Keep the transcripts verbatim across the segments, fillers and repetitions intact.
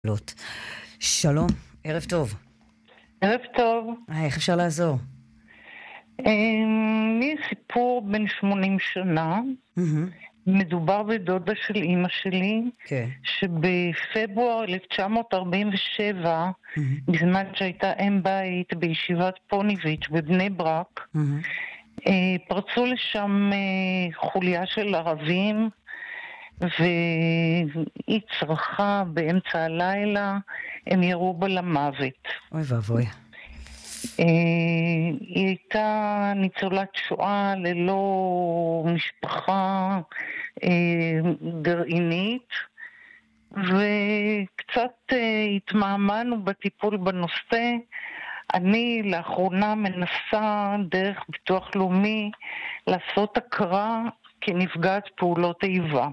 שלום, ערב טוב. ערב טוב. איך אפשר לעזור? לי סיפור בן שמונים שנה. מדובר בדודה של אמא שלי, שבפברואר אלף תשע מאות ארבעים ושבע, בזמן שהייתה אם בית בישיבת פוניביץ' בבני ברק, פרצו לשם חוליה של ערבים, והיא צרחה באמצע הלילה, הם ירו בה למוות. אוי ואבוי. היא הייתה ניצולת שואה ללא משפחה גרעינית, וקצת התמהמנו בטיפול בנושא. אני לאחרונה מנסה דרך ביטוח לאומי לעשות הכרה כנפגעת פעולות איבה,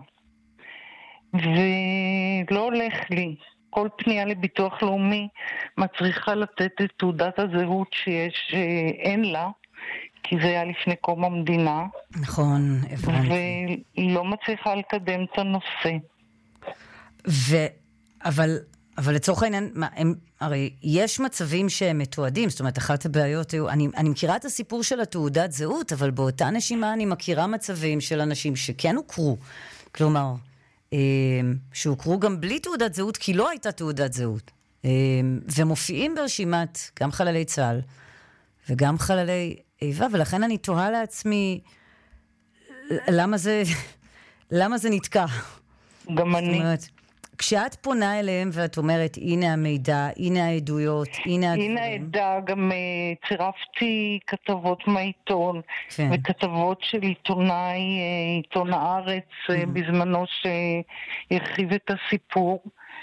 ולא הולך לי. כל פנייה לביטוח לאומי מצריכה לתת את תעודת הזהות שיש, אין לה, כי זה היה לפני קום המדינה. נכון, הבנתי. ולא מצליחה לקדם את הנושא. ו... אבל, אבל לצורך העניין, מה, הם, הרי יש מצבים שהם מתועדים, זאת אומרת, אחת הבעיות, אני, אני מכירה את הסיפור של התעודת זהות, אבל באותה נשימה אני מכירה מצבים של אנשים שכן הוכרו, כלומר, שהוכרו גם בלי תעודת זהות, כי לא הייתה תעודת זהות. ומופיעים ברשימת גם חללי צה"ל, וגם חללי איבה, ולכן אני תוהה לעצמי, למה זה, למה זה נתקע? גם אני. זאת אומרת, כשאת פונה אליהם ואת אומרת, הנה המידע, הנה העדויות, הנה הדברים. הנה העדה, גם uh, צירפתי כתבות מהעיתון, כן. וכתבות של עיתונאי, uh, עיתון הארץ, mm-hmm. uh, בזמנו שהרחיב את הסיפור,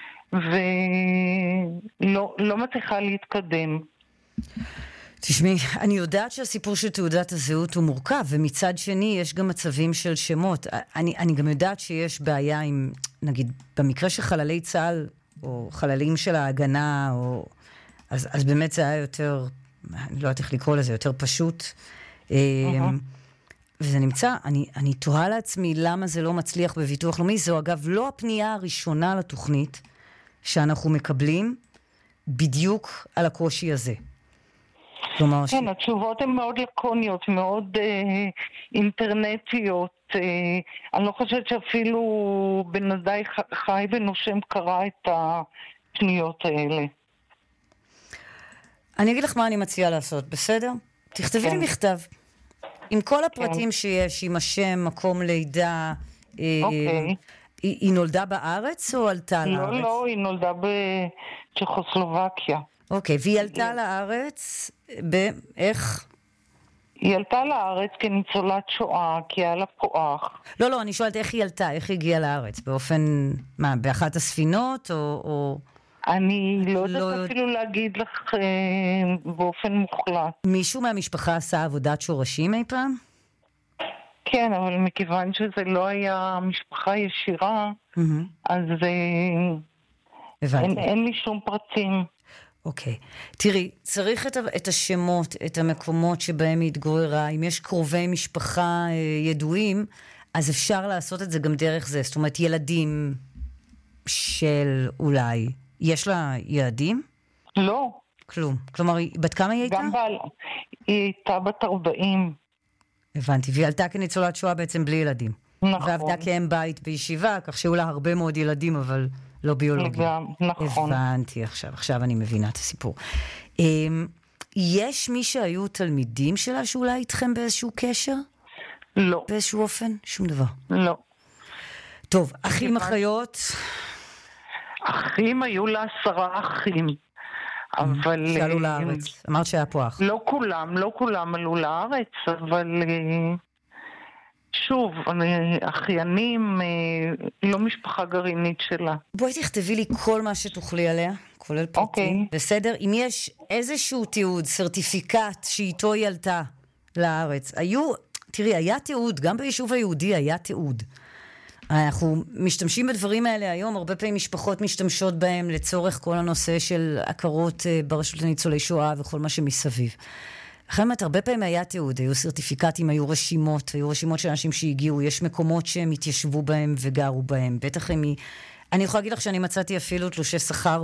ולא לא מצליחה להתקדם. תשמעי, אני יודעת שהסיפור של תעודת הזהות הוא מורכב, ומצד שני יש גם מצבים של שמות. אני, אני גם יודעת שיש בעיה עם, נגיד, במקרה של חללי צה"ל, או חללים של ההגנה, או, אז, אז באמת זה היה יותר, אני לא יודעת איך לקרוא לזה, יותר פשוט. Uh-huh. וזה נמצא, אני, אני תוהה לעצמי למה זה לא מצליח בביטוח לאומי. זו אגב לא הפנייה הראשונה לתוכנית שאנחנו מקבלים בדיוק על הקושי הזה. כן, ש... התשובות הן מאוד לקוניות, מאוד אה, אינטרנטיות. אה, אני לא חושבת שאפילו בנדי חי ונושם קרא את הפניות האלה. אני אגיד לך מה אני מציעה לעשות, בסדר? תכתבי כן. לי מכתב. עם כל הפרטים כן. שיש, עם השם, מקום לידה. אוקיי. אה, היא, היא נולדה בארץ או עלתה לא, לארץ? לא, לא, היא נולדה בצ'כוסלובקיה. אוקיי, והיא עלתה לארץ באיך? היא עלתה לארץ כניצולת שואה, כי היה לה כוח. לא, לא, אני שואלת איך היא עלתה, איך היא הגיעה לארץ? באופן, מה, באחת הספינות או... או... אני לא יודעת אפילו להגיד לך אה, באופן מוחלט. מישהו מהמשפחה עשה עבודת שורשים אי פעם? כן, אבל מכיוון שזה לא היה משפחה ישירה, mm-hmm. אז אה, אין, אין לי שום פרטים. אוקיי. תראי, צריך את, את השמות, את המקומות שבהם היא התגוררה. אם יש קרובי משפחה אה, ידועים, אז אפשר לעשות את זה גם דרך זה. זאת אומרת, ילדים של אולי. יש לה ילדים? לא. כלום. כלומר, בת כמה היא הייתה? גם בעל. היא הייתה בת ארבעים. הבנתי. והיא עלתה כניצולת שואה בעצם בלי ילדים. נכון. ועבדה כאם בית בישיבה, כך שהיו לה הרבה מאוד ילדים, אבל... לא ביולוגיה. גם, נכון. הבנתי עכשיו, עכשיו אני מבינה את הסיפור. יש מי שהיו תלמידים שלה שאולי איתכם באיזשהו קשר? לא. באיזשהו אופן? שום דבר. לא. טוב, אחים, אחיות? אחים, היו לה עשרה אחים. אבל... שעלו לארץ. אמרת שהיה פה אח. לא כולם, לא כולם עלו לארץ, אבל... שוב, אחיינים, לא משפחה גרעינית שלה. בואי תכתבי לי כל מה שתוכלי עליה, כולל פרטים. בסדר? אם יש איזשהו תיעוד, סרטיפיקט שאיתו היא עלתה לארץ, היו, תראי, היה תיעוד, גם ביישוב היהודי היה תיעוד. אנחנו משתמשים בדברים האלה היום, הרבה פעמים משפחות משתמשות בהם לצורך כל הנושא של הכרות ברשות לניצולי שואה וכל מה שמסביב. אחרי באמת, הרבה פעמים היה תיעוד, היו סרטיפיקטים, היו רשימות, היו רשימות של אנשים שהגיעו, יש מקומות שהם התיישבו בהם וגרו בהם, בטח הם אני יכולה להגיד לך שאני מצאתי אפילו תלושי שכר